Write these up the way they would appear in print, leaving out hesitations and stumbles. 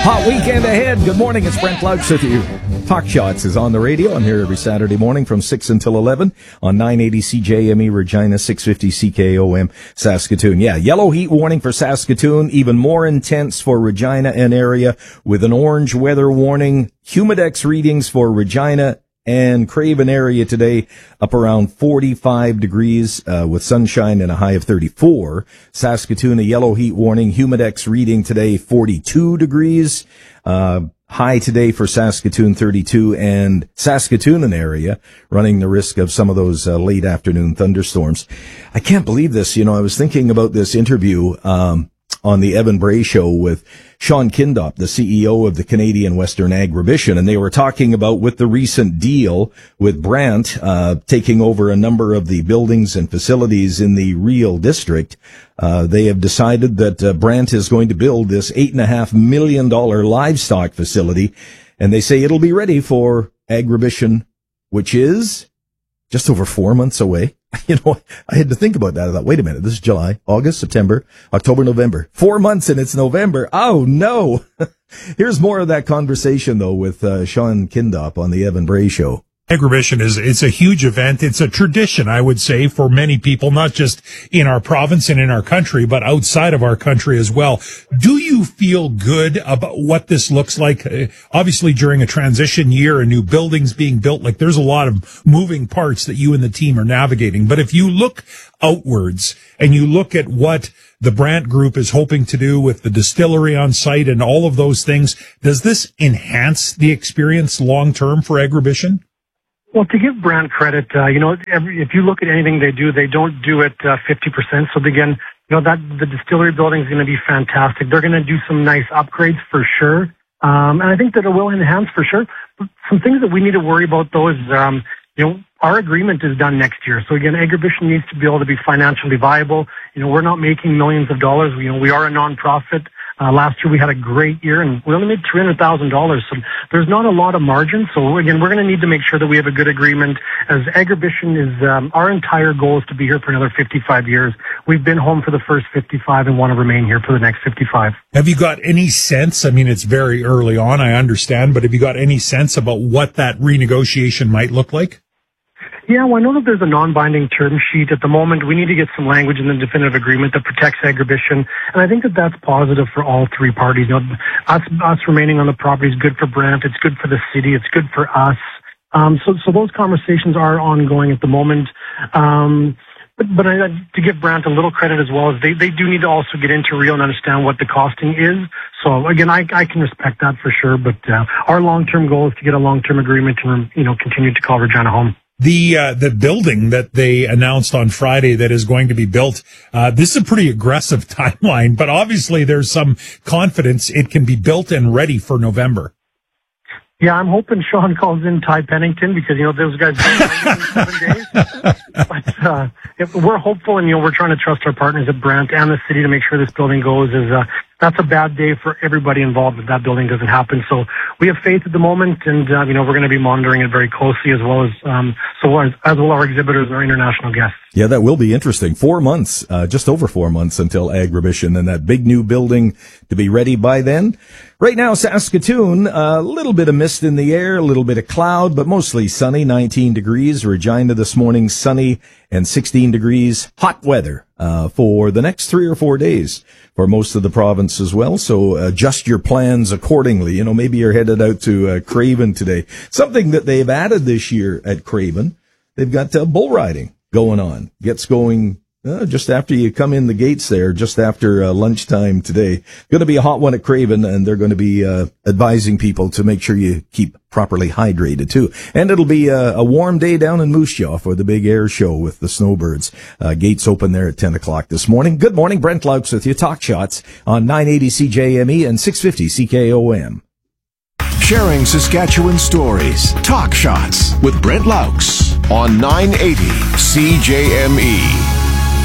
Hot weekend ahead. Good morning. It's Brent Laux with you. Talk Shots is on the radio. I'm here every Saturday morning from 6 until 11 on 980 CJME Regina, 650 CKOM Saskatoon. Yeah, yellow heat warning for Saskatoon, even more intense for Regina and area with an orange weather warning. Humidex readings for Regina and Craven area today up around 45 degrees with sunshine and a high of 34. Saskatoon, a yellow heat warning. Humidex reading today 42 degrees. High today for Saskatoon 32, and Saskatoonan area running the risk of some of those late afternoon thunderstorms. I can't believe this. You know, I was thinking about this interview on the Evan Bray Show with Sean Kindop, the CEO of the Canadian Western Agribition, and they were talking about with the recent deal with Brandt taking over a number of the buildings and facilities in the Real District. They have decided that Brandt is going to build this $8.5 million livestock facility, and they say it'll be ready for Agribition, which is just over 4 months away. You know, I had to think about that. I thought, wait a minute, this is July, August, September, October, November. 4 months and it's November. Oh, no. Here's more of that conversation, though, with Sean Kindop on the Evan Bray Show. Agribition it's a huge event. It's a tradition, I would say, for many people, not just in our province and in our country, but outside of our country as well. Do you feel good about what this looks like? Obviously, during a transition year and new buildings being built, like there's a lot of moving parts that you and the team are navigating. But if you look outwards and you look at what the Brandt Group is hoping to do with the distillery on site and all of those things, does this enhance the experience long term for Agribition? Well, to give Brandt credit, if you look at anything they do, they don't do it 50%. So again, that the distillery building is going to be fantastic. They're going to do some nice upgrades for sure. And I think that it will enhance for sure. But some things that we need to worry about though is, our agreement is done next year. So again, Agribition needs to be able to be financially viable. We're not making millions of dollars. We are a nonprofit. Last year we had a great year and we only made $300,000. So there's not a lot of margin. So again, we're going to need to make sure that we have a good agreement. As Agribition is, our entire goal is to be here for another 55 years. We've been home for the first 55 and want to remain here for the next 55. Have you got any sense? I mean, it's very early on, I understand, but have you got any sense about what that renegotiation might look like? Yeah, well, I know that there's a non-binding term sheet at the moment. We need to get some language in the definitive agreement that protects Agribition, and I think that that's positive for all three parties. Us remaining on the property is good for Brandt. It's good for the city. It's good for us. So those conversations are ongoing at the moment. But to give Brandt a little credit as well, is they do need to also get into Real and understand what the costing is. So again, I can respect that for sure. But our long-term goal is to get a long-term agreement and continue to call Regina home. The building that they announced on Friday that is going to be built, this is a pretty aggressive timeline, but obviously there's some confidence it can be built and ready for November. Yeah, I'm hoping Sean calls in Ty Pennington because, those guys in 7 days. But we're hopeful and, we're trying to trust our partners at Brandt and the city to make sure this building goes. That's a bad day for everybody involved if that building doesn't happen. So we have faith at the moment and, we're going to be monitoring it very closely as well as well our exhibitors and our international guests. Yeah, that will be interesting. 4 months, just over 4 months until Agribition and that big new building to be ready by then. Right now, Saskatoon, a little bit of mist in the air, a little bit of cloud, but mostly sunny, 19 degrees. Regina this morning, sunny and 16 degrees. Hot weather for the next 3 or 4 days for most of the province as well. So adjust your plans accordingly. Maybe you're headed out to Craven today. Something that they've added this year at Craven, they've got bull riding going on. Gets going just after you come in the gates there, just after lunchtime today. Going to be a hot one at Craven, and they're going to be advising people to make sure you keep properly hydrated too. And it'll be a warm day down in Moose Jaw for the big air show with the snowbirds. Gates open there at 10 o'clock this morning. Good morning, Brent Laux with you. Talk Shots on 980 CJME and 650 CKOM. Sharing Saskatchewan stories. Talk Shots with Brent Laux on 980 CJME.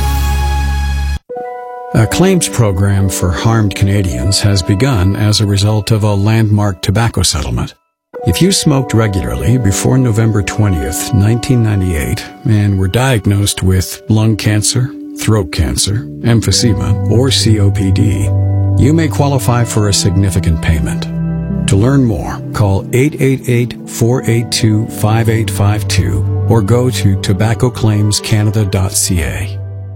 A claims program for harmed Canadians has begun as a result of a landmark tobacco settlement. If you smoked regularly before November 20th, 1998, and were diagnosed with lung cancer, throat cancer, emphysema, or COPD, you may qualify for a significant payment. To learn more, call 888-482-5852 or go to tobaccoclaimscanada.ca.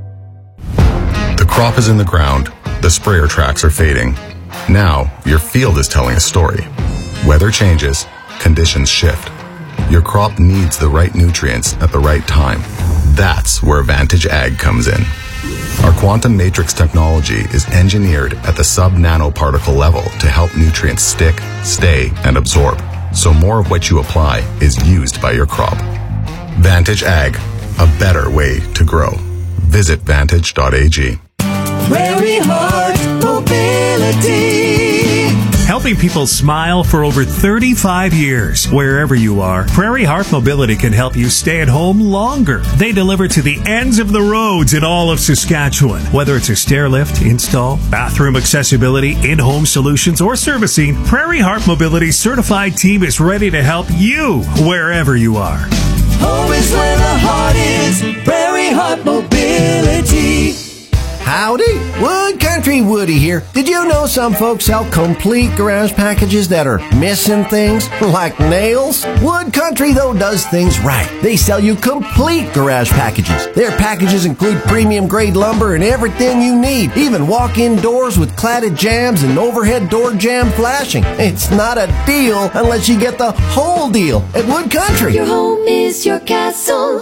The crop is in the ground. The sprayer tracks are fading. Now, your field is telling a story. Weather changes, conditions shift. Your crop needs the right nutrients at the right time. That's where Vantage Ag comes in. Our quantum matrix technology is engineered at the sub-nanoparticle level to help nutrients stick, stay, and absorb, so more of what you apply is used by your crop. Vantage Ag, a better way to grow. Visit vantage.ag. Prairie Heart Mobility. Helping people smile for over 35 years. Wherever you are, Prairie Heart Mobility can help you stay at home longer. They deliver to the ends of the roads in all of Saskatchewan. Whether it's a stair lift, install, bathroom accessibility, in-home solutions, or servicing, Prairie Heart Mobility's certified team is ready to help you wherever you are. Home is where the heart is. Prairie Heart Mobility. Howdy, Wood Country Woody here. Did you know some folks sell complete garage packages that are missing things, like nails? Wood Country, though, does things right. They sell you complete garage packages. Their packages include premium grade lumber and everything you need, even walk-in doors with cladded jambs and overhead door jamb flashing. It's not a deal unless you get the whole deal at Wood Country. Your home is your castle.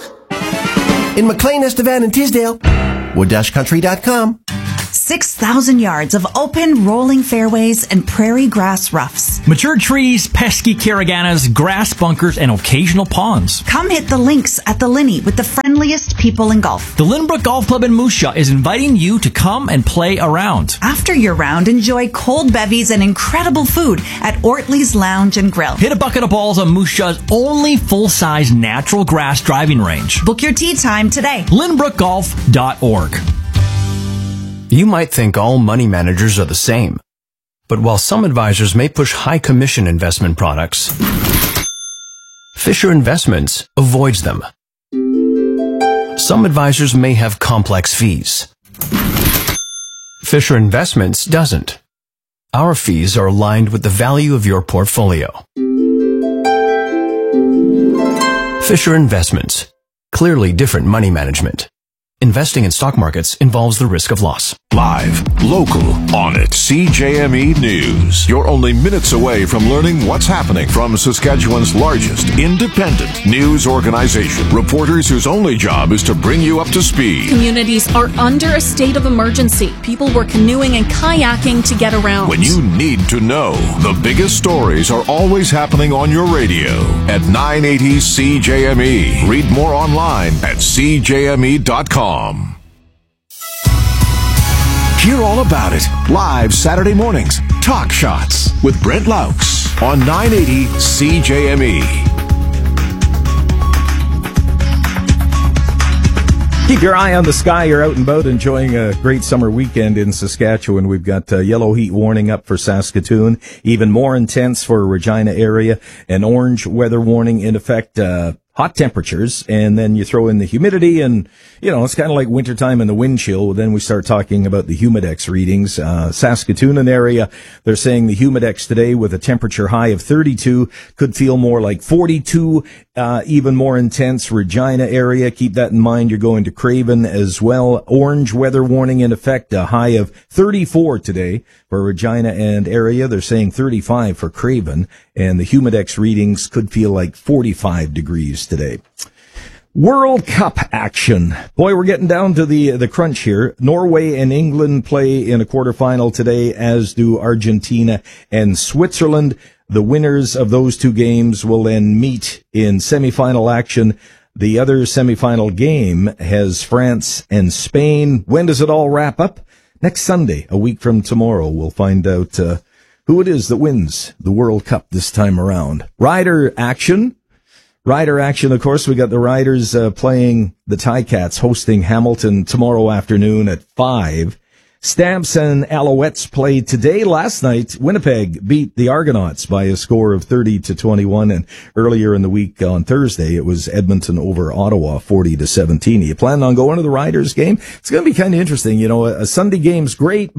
In McLean, Estevan, and Tisdale, wood-country.com. 6,000 yards of open, rolling fairways and prairie grass roughs. Mature trees, pesky caraganas, grass bunkers, and occasional ponds. Come hit the links at the Linney with the friendliest people in golf. The Lynbrook Golf Club in Moose Jaw is inviting you to come and play around. After your round, enjoy cold bevies and incredible food at Ortley's Lounge and Grill. Hit a bucket of balls on Moose Jaw's only full-size natural grass driving range. Book your tee time today. LynbrookGolf.org. You might think all money managers are the same. But while some advisors may push high commission investment products, Fisher Investments avoids them. Some advisors may have complex fees. Fisher Investments doesn't. Our fees are aligned with the value of your portfolio. Fisher Investments. Clearly different money management. Investing in stock markets involves the risk of loss. Live, local, on it. CJME News. You're only minutes away from learning what's happening from Saskatchewan's largest independent news organization. Reporters whose only job is to bring you up to speed. Communities are under a state of emergency. People were canoeing and kayaking to get around. When you need to know, the biggest stories are always happening on your radio at 980 CJME. Read more online at cjme.com. Hear all about it live Saturday mornings. Talk Shots with Brent Laux on 980 CJME. Keep your eye on the sky. You're out and about enjoying a great summer weekend in Saskatchewan. We've got yellow heat warning up for Saskatoon, even more intense for Regina area, an orange weather warning in effect. Hot temperatures, and then you throw in the humidity, and, it's kind of like wintertime and the wind chill. Then we start talking about the Humidex readings. Saskatoon area, they're saying the Humidex today with a temperature high of 32 could feel more like 42, even more intense. Regina area, keep that in mind. You're going to Craven as well. Orange weather warning in effect, a high of 34 today for Regina and area. They're saying 35 for Craven, and the Humidex readings could feel like 45 degrees today. World Cup action. Boy, we're getting down to the crunch here. Norway and England play in a quarterfinal today, as do Argentina and Switzerland. The winners of those two games will then meet in semifinal action. The other semifinal game has France and Spain. When does it all wrap up? Next Sunday, a week from tomorrow. We'll find out who it is that wins the World Cup this time around. Rider action, of course. We got the Riders playing the Ticats, hosting Hamilton tomorrow afternoon at 5. Stamps and Alouettes played today. Last night, Winnipeg beat the Argonauts by a score of 30-21, and earlier in the week on Thursday, it was Edmonton over Ottawa, 40-17. You plan on going to the Riders game? It's going to be kind of interesting. A Sunday game's great, but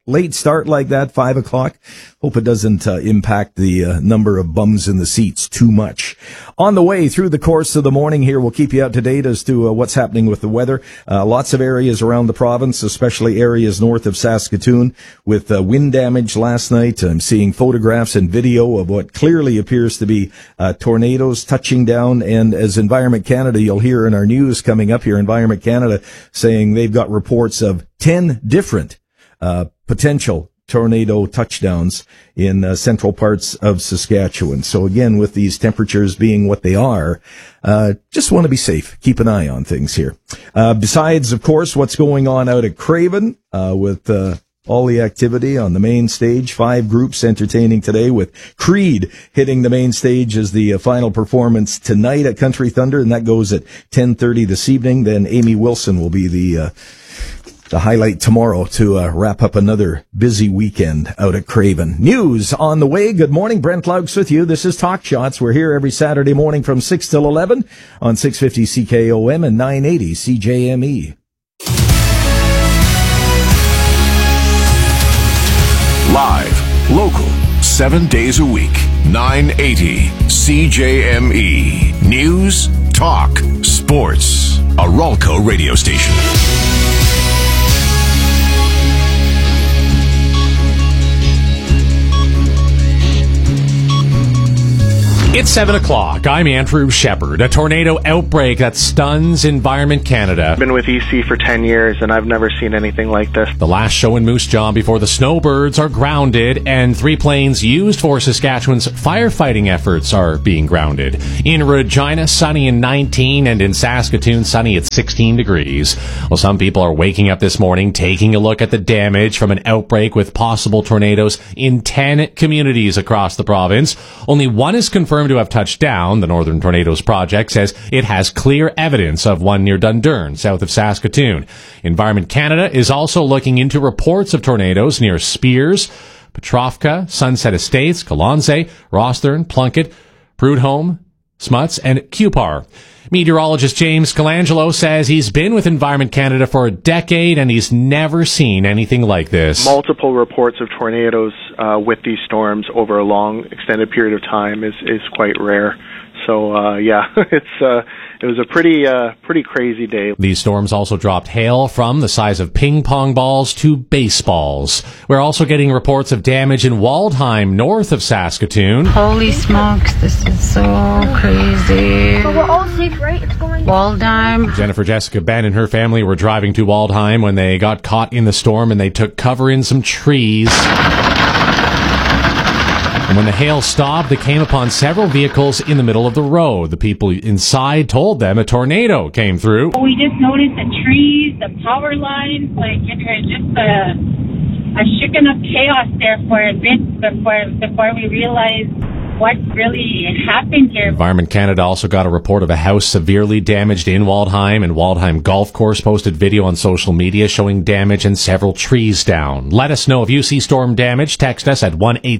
late start like that, 5 o'clock. Hope it doesn't impact the number of bums in the seats too much. On the way through the course of the morning here, we'll keep you up to date as to what's happening with the weather. Lots of areas around the province, especially areas north of Saskatoon, with wind damage last night. I'm seeing photographs and video of what clearly appears to be tornadoes touching down. And as Environment Canada, you'll hear in our news coming up here, Environment Canada saying they've got reports of 10 different potential tornado touchdowns in central parts of Saskatchewan. So again, with these temperatures being what they are, just want to be safe. Keep an eye on things here. Besides, of course, what's going on out at Craven with all the activity on the main stage. 5 groups entertaining today, with Creed hitting the main stage as the final performance tonight at Country Thunder, and that goes at 10:30 this evening. Then Amy Wilson will be the highlight tomorrow to wrap up another busy weekend out at Craven. News on the way. Good morning. Brent Laux with you. This is Talk Shots. We're here every Saturday morning from 6 till 11 on 650 CKOM and 980 CJME. Live, local, 7 days a week, 980 CJME. News, talk, sports. A Ralco radio station. It's 7 o'clock. I'm Andrew Shepard. A tornado outbreak that stuns Environment Canada. I've been with EC for 10 years, and I've never seen anything like this. The last show in Moose Jaw before the snowbirds are grounded, and 3 planes used for Saskatchewan's firefighting efforts are being grounded. In Regina, sunny and 19, and in Saskatoon, sunny at 16 degrees. Well, some people are waking up this morning taking a look at the damage from an outbreak with possible tornadoes in 10 communities across the province. Only one is confirmed to have touched down. The Northern Tornadoes Project says it has clear evidence of one near Dundurn, south of Saskatoon. Environment Canada is also looking into reports of tornadoes near Spears, Petrovka, Sunset Estates, Colonsay, Rosthern, Plunkett, Prudhomme, Smuts, and Cupar. Meteorologist James Colangelo says he's been with Environment Canada for a decade and he's never seen anything like this. Multiple reports of tornadoes with these storms over a long, extended period of time is quite rare. So, it was a pretty crazy day. These storms also dropped hail from the size of ping pong balls to baseballs. We're also getting reports of damage in Waldheim, north of Saskatoon. Holy smokes, this is so crazy. But we're all safe, right? It's going Waldheim. Jennifer Jessica Ben and her family were driving to Waldheim when they got caught in the storm and they took cover in some trees. And when the hail stopped, they came upon several vehicles in the middle of the road. The people inside told them a tornado came through. We just noticed the trees, the power lines, it was just a shaken up chaos there for a bit before we realized what really happened here. Environment Canada also got a report of a house severely damaged in Waldheim, and Waldheim Golf Course posted video on social media showing damage and several trees down. Let us know if you see storm damage. Text us at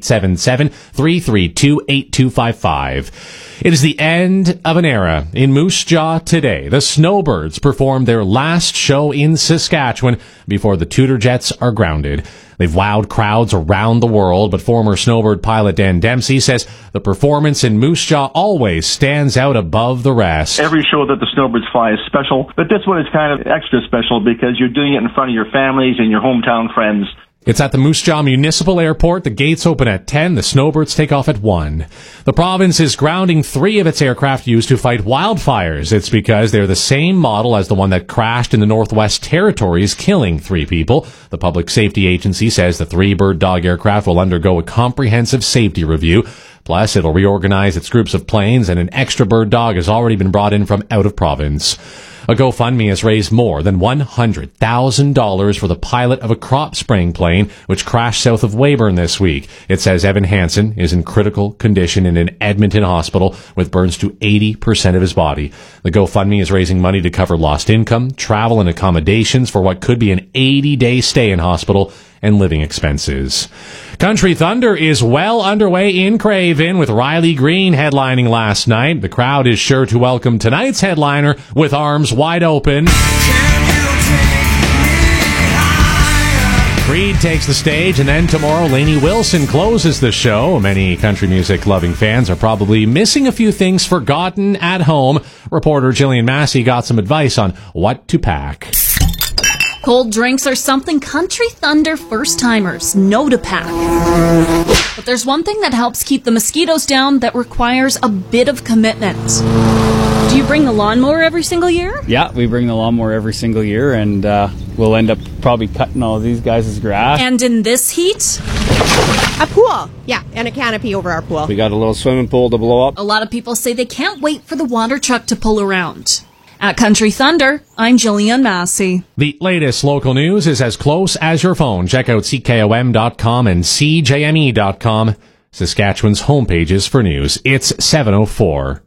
1-877-332-8255. It is the end of an era. In Moose Jaw today, the Snowbirds performed their last show in Saskatchewan before the Tudor Jets are grounded. They've wowed crowds around the world, but former Snowbird pilot Dan Dempsey says the performance in Moose Jaw always stands out above the rest. Every show that the Snowbirds fly is special, but this one is kind of extra special because you're doing it in front of your families and your hometown friends. It's at the Moose Jaw Municipal Airport. The gates open at 10. The Snowbirds take off at 1. The province is grounding 3 of its aircraft used to fight wildfires. It's because they're the same model as the one that crashed in the Northwest Territories, killing 3 people. The Public Safety Agency says the 3 Bird Dog aircraft will undergo a comprehensive safety review. Plus, it'll reorganize its groups of planes, and an extra Bird Dog has already been brought in from out of province. A GoFundMe has raised more than $100,000 for the pilot of a crop spraying plane which crashed south of Weyburn this week. It says Evan Hansen is in critical condition in an Edmonton hospital with burns to 80% of his body. The GoFundMe is raising money to cover lost income, travel, and accommodations for what could be an 80-day stay in hospital and living expenses. Country Thunder is well underway in Craven with Riley Green headlining last night. The crowd is sure to welcome tonight's headliner with arms wide open. Creed takes the stage, and then tomorrow, Lainey Wilson closes the show. Many country music-loving fans are probably missing a few things forgotten at home. Reporter Jillian Massey got some advice on what to pack. Cold drinks are something Country Thunder first-timers know to pack. But there's one thing that helps keep the mosquitoes down that requires a bit of commitment. Do you bring the lawnmower every single year? Yeah, we bring the lawnmower every single year, and we'll end up probably cutting all these guys' grass. And in this heat? A pool, yeah, and a canopy over our pool. We got a little swimming pool to blow up. A lot of people say they can't wait for the water truck to pull around. At Country Thunder, I'm Jillian Massey. The latest local news is as close as your phone. Check out CKOM.com and CJME.com, Saskatchewan's homepages for news. It's 7:04.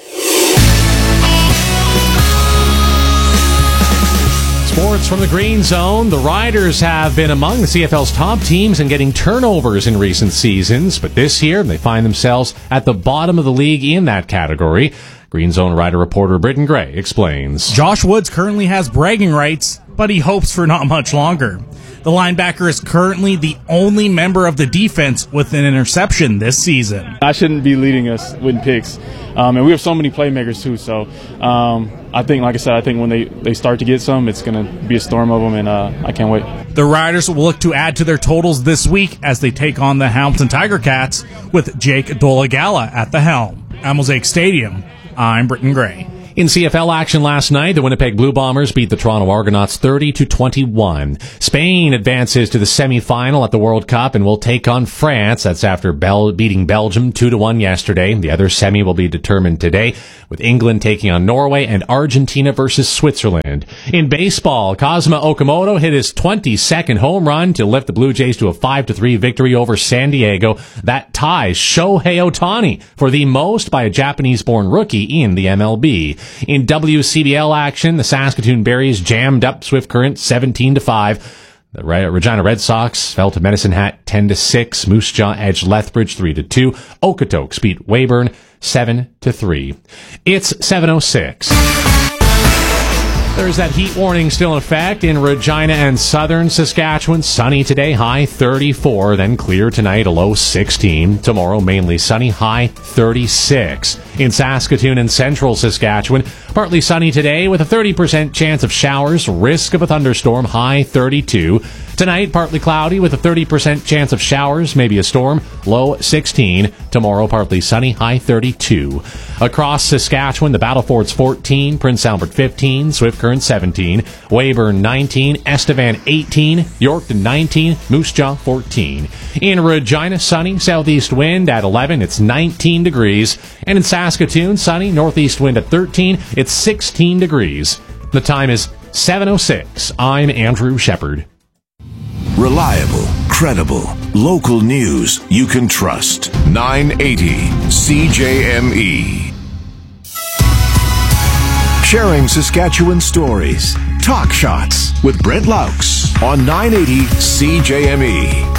Sports from the Green Zone. The Riders have been among the CFL's top teams in getting turnovers in recent seasons, but this year they find themselves at the bottom of the league in that category. Green Zone Rider reporter Britton Gray explains. Josh Woods currently has bragging rights, but he hopes for not much longer. The linebacker is currently the only member of the defense with an interception this season. I shouldn't be leading us with picks. And we have so many playmakers too, so I think, like I said, I think when they start to get some, it's going to be a storm of them, and I can't wait. The Riders will look to add to their totals this week as they take on the Hamilton Tiger Cats with Jake Dolagala at the helm. At Mosaic Stadium, I'm Britton Gray. In CFL action last night, the Winnipeg Blue Bombers beat the Toronto Argonauts 30-21. Spain advances to the semi-final at the World Cup and will take on France. That's after beating Belgium 2-1 yesterday. The other semi will be determined today, with England taking on Norway and Argentina versus Switzerland. In baseball, Kazuma Okamoto hit his 22nd home run to lift the Blue Jays to a 5-3 victory over San Diego. That ties Shohei Ohtani for the most by a Japanese-born rookie in the MLB. In WCBL action, the Saskatoon Berries jammed up Swift Current 17-5. The Regina Red Sox fell to Medicine Hat 10-6. Moose Jaw edged Lethbridge 3-2. Okotoks beat Weyburn 7-3. It's 7:06. There's that heat warning still in effect in Regina and southern Saskatchewan. Sunny today, high 34. Then clear tonight, a low 16. Tomorrow, mainly sunny, high 36. In Saskatoon and central Saskatchewan, partly sunny today with a 30% chance of showers. Risk of a thunderstorm, high 32. Tonight, partly cloudy with a 30% chance of showers, maybe a storm, low 16. Tomorrow, partly sunny, high 32. Across Saskatchewan, the Battlefords 14, Prince Albert 15, Swift Current 17, Weyburn 19, Estevan 18, Yorkton 19, Moose Jaw 14. In Regina, sunny, southeast wind at 11, it's 19 degrees. And in Saskatoon, sunny, northeast wind at 13, it's 16 degrees. The time is 7:06. I'm Andrew Shepard. Reliable, credible, local news you can trust. 980 CJME. Sharing Saskatchewan stories. Talk Shots with Brent Laux on 980 CJME.